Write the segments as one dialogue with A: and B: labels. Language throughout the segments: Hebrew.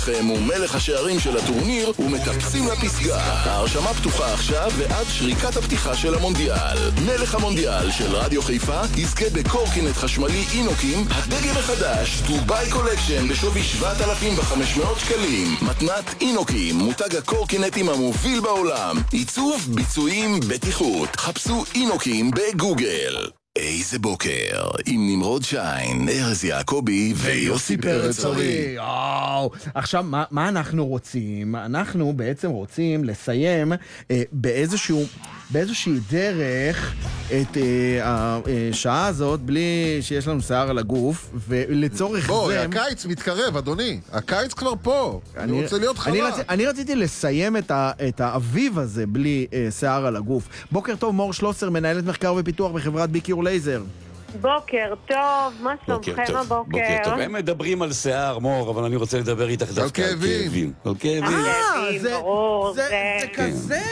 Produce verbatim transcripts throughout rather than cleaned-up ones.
A: חם ומלך השערים של הטורניר ומטפסים לפסגה. ההרשמה פתוחה עכשיו ועד שריקת הפתיחה של המונדיאל. מלך המונדיאל של רדיו חיפה יזכה בקורקינט חשמלי אינוקים, הדגם החדש, דוביי קולקשן בשווי שבעת אלפים וחמש מאות שקלים. מתנת אינוקים, מותג הקורקינטים המוביל בעולם. עיצוב, ביצועים, בטיחות. חפשו אינוקים בגוגל. איזה בוקר, עם נמרוד שיין, ארז יעקבי ויוסי פרץ ארי.
B: עכשיו, מה, מה אנחנו רוצים? אנחנו בעצם רוצים לסיים אה, באיזשהו, באיזושהי דרך את אה, השעה הזאת, בלי שיש לנו שיער על הגוף, ולצורך
C: בוא,
B: זה...
C: בוא, הקיץ מתקרב, אדוני. הקיץ כבר פה. אני, אני רוצה להיות חלה.
B: אני, רצ... אני רציתי לסיים את, ה... את האביב הזה בלי אה, שיער על הגוף. בוקר טוב, מור שלוסר, מנהלת מחקר ופיתוח בחברת ביקיור לייזר.
D: בוקר טוב, מה שלומכם הבוקר?
E: בוקר טוב, הם מדברים על שיער, מור, אבל אני רוצה לדבר איתך דווקא על כאבים. על כאבים.
B: אה, זה כזה.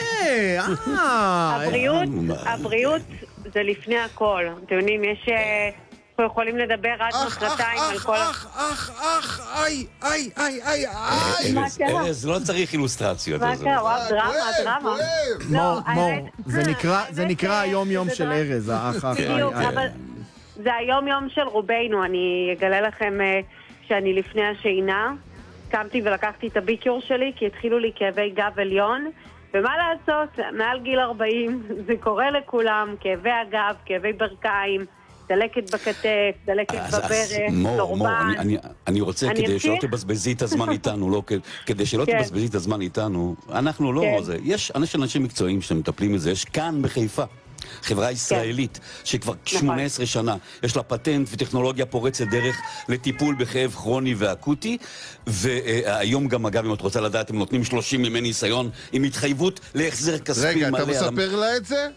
D: הבריאות זה לפני הכל. אתם יודעים, יש... אנחנו יכולים לדבר עד מחרתיים על כל...
C: אח, אח, אח, איי, איי, איי, איי, איי.
E: ארז, לא צריך אילוסטרציות.
D: מה קרה? וואו, דרמה, דרמה.
B: מור, מור, זה נקרא היום יום של ארז, האח, האח,
D: בדיוק, אבל זה היום יום של רובנו. אני אגלה לכם שאני לפני השינה קמתי ולקחתי את הביקור שלי, כי התחילו לי כאבי גב עליון, ומה לעשות, מעל גיל ארבעים זה קורה לכולם, כאבי הגב, כאבי ברכיים, דלקת בכתף, דלקת בברך,
E: מור, מור, אני רוצה, כדי שלא תבזבזי את הזמן איתנו, כדי שלא תבזבזי את הזמן איתנו, אנחנו לא, יש אנשים מקצועיים שמטפלים בזה, יש כאן בחיפה חברה ישראלית שכבר שמונה עשרה שנה יש לה פטנט וטכנולוגיה פורצת דרך לטיפול בכאב כרוני ואקוטי, והיום גם, אגב, אם את רוצה לדעת, הם נותנים שלושים ימי ניסיון עם התחייבות להחזר כספי מלא.
C: רגע, אתה מספר לה את זה?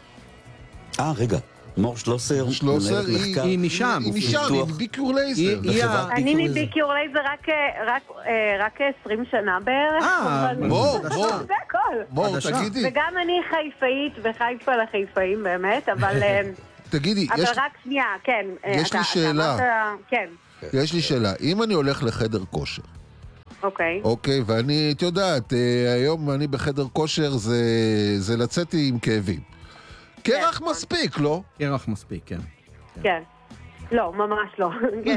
E: אה, רגע, מור שלוסר,
C: שלוסר,
B: היא משם,
C: היא משם, היא ביקיור לייזר.
D: אני מביקיור לייזר רק עשרים שנה בערך.
B: אה,
C: בוא, בוא.
D: זה הכל.
C: בוא, תגידי.
D: וגם אני חיפאית וחיפה לחיפאים באמת, אבל...
C: תגידי,
D: אבל רק שנייה, כן.
C: יש לי שאלה.
D: כן.
C: יש לי שאלה. אם אני הולך לחדר כושר,
D: אוקיי.
C: אוקיי, ואני, את יודעת, היום אני בחדר כושר, זה לצאת עם כאבים. קרח מספיק, לא?
B: קרח מספיק, כן.
D: כן. לא, ממש לא.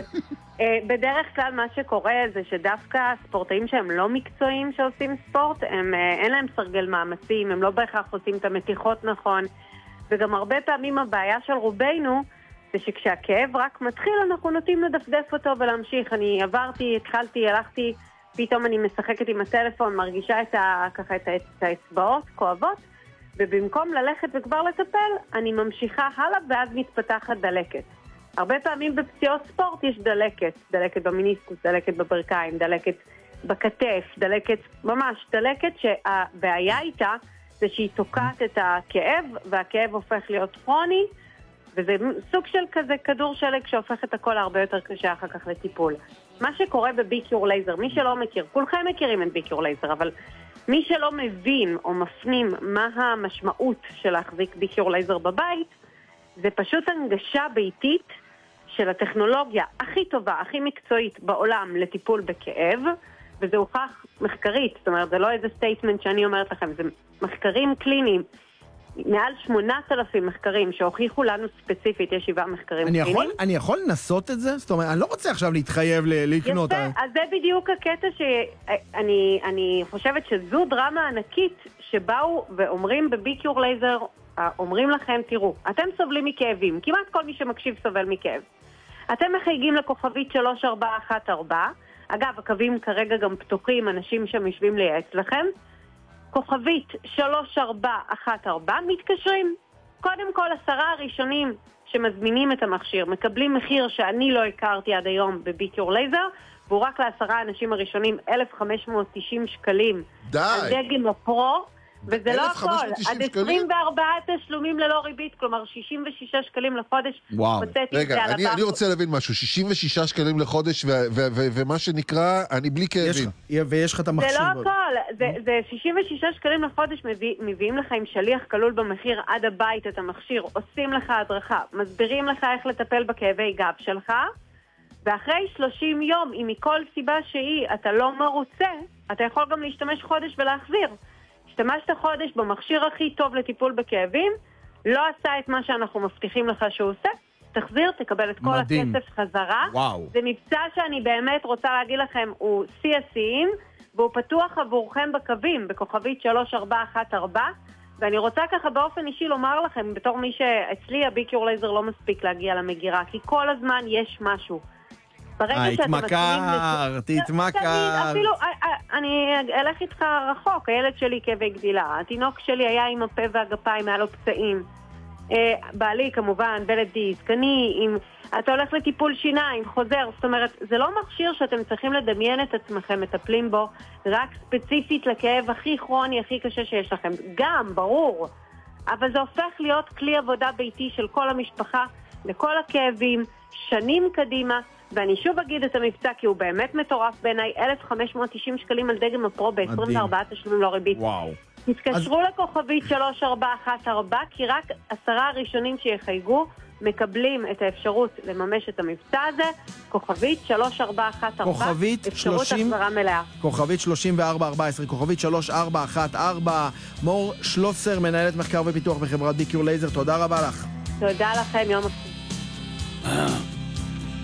D: בדרך כלל מה שקורה זה שדווקא ספורטאים שהם לא מקצועיים שעושים ספורט, אין להם סרגל מאמצים, הם לא בהכרח עושים את המתיחות נכון, וגם הרבה פעמים הבעיה של רובנו זה שכשהכאב רק מתחיל אנחנו נוטים לדפדף אותו ולהמשיך. אני עברתי, התחלתי, הלכתי, פתאום אני משחקת עם הטלפון, מרגישה את ה, ככה את האצבעות כואבות, ובמקום ללכת וכבר לטפל, אני ממשיכה הלאה ואז מתפתחת דלקת. הרבה פעמים בפציעות ספורט יש דלקת, דלקת במיניסקוס, דלקת בברכיים, דלקת בכתף, דלקת, ממש דלקת שהבעיה איתה זה שהיא תוקעת את הכאב, והכאב הופך להיות כרוני, וזה סוג של כזה כדור שלג שהופך את הכל הרבה יותר קשה אחר כך לטיפול. מה שקורה בביקיור לייזר, מי שלא מכיר, כולכם מכירים את ביקיור לייזר, אבל מי שלא מבין או מפנים מה המשמעות של להחזיק ביקיור לייזר בבית, זה פשוט הנגשה ביתית של הטכנולוגיה הכי טובה, הכי מקצועית בעולם לטיפול בכאב, וזה הוכח מחקרית, זאת אומרת, זה לא איזה סטייטמנט שאני אומרת לכם, זה מחקרים קליניים, מעל שמונת אלפים מחקרים שהוכיחו לנו ספציפית, יש שבעה מחקרים
B: אני
D: קליניים.
B: יכול, אני יכול לנסות את זה? זאת אומרת, אני לא רוצה עכשיו להתחייב ל- לקנות.
D: יפה, אז זה בדיוק הקטע שאני אני חושבת שזו דרמה ענקית שבאו ואומרים בביקיור לייזר, אומרים לכם, תראו, אתם סובלים מכאבים, כמעט כל מי שמקשיב סובל מכאב. אתם מחייגים לכוכבית שלוש ארבע אחת ארבע, אגב, הקווים כרגע גם פתוחים, אנשים שמשווים לייעץ לכם, כוכבית שלוש ארבע אחת ארבע, מתקשרים. קודם כל, עשרה הראשונים שמזמינים את המכשיר, מקבלים מחיר שאני לא הכרתי עד היום בביקיור לייזר, והוא רק לעשרה האנשים הראשונים אלף חמש מאות תשעים שקלים.
C: די!
D: הדגם הפרו, וזה לא הכל, עד עשרים וארבעה תשלומים ללא ריבית, כלומר שישים ושישה שקלים לחודש.
C: וואו, רגע, אני, אני רוצה להבין משהו, שישים ושישה שקלים לחודש, ו- ו- ו- ומה שנקרא, אני בלי כאבים.
B: ויש לך את המכשיר.
D: זה לא הכל, זה, זה שישים ושישה שקלים לחודש, מביא, מביאים לך עם שליח כלול במחיר עד הבית את המכשיר, עושים לך הדרכה, מסבירים לך איך לטפל בכאבי גב שלך, ואחרי שלושים יום, אם מכל סיבה שהיא אתה לא מרוצה, אתה יכול גם להשתמש חודש ולהחזיר. השתמשת חודש במכשיר הכי טוב לטיפול בכאבים, לא עשה את מה שאנחנו מבטיחים לך שהוא עושה, תחזיר, תקבל את כל מדהים. הכסף חזרה.
B: וואו.
D: זה מבצע שאני באמת רוצה להגיד לכם, הוא שיא השיאים, והוא פתוח עבורכם בקווים, בכוכבית שלוש ארבע אחת ארבע, ואני רוצה ככה באופן אישי לומר לכם, בתור מי שאצלי הביקיור לייזר לא מספיק להגיע למגירה, כי כל הזמן יש משהו.
B: אה, התמכרת, התמכרת.
D: אפילו, אני אלך איתך רחוק, הילד שלי כאבי גדילה, התינוק שלי היה עם הפה והגפיים, היה לו פצעים. בעלי כמובן, בלד דיסק, אני, עם, אתה הולך לטיפול שיניים, חוזר, זאת אומרת, זה לא מכשיר שאתם צריכים לדמיין את עצמכם, מטפלים בו, רק ספציפית לכאב הכי כרוני, הכי קשה שיש לכם. גם, ברור, אבל זה הופך להיות כלי עבודה ביתי של כל המשפחה, לכל הכאבים, שנים קדימה, ואני שוב אגיד את המבצע כי הוא באמת מטורף בעיניי, אלף וחמש מאות תשעים שקלים על דגם הפרו ב-עשרים וארבעה תשלומים לא ריבית.
B: וואו.
D: תתקשרו אז... לכוכבית שלוש ארבע אחת ארבע, כי רק עשרה הראשונים שיחייגו מקבלים את האפשרות לממש את המבצע הזה. כוכבית שלוש ארבע אחת ארבע,
B: כוכבית
D: אפשרות החזרה מלאה.
B: כוכבית שלושים וארבע ארבע עשרה, כוכבית שלוש ארבע אחת ארבע. מור שלוסר, מנהלת מחקר ופיתוח בחברת ביקיור לייזר, תודה רבה לך.
D: תודה לכם, יום הפסוק.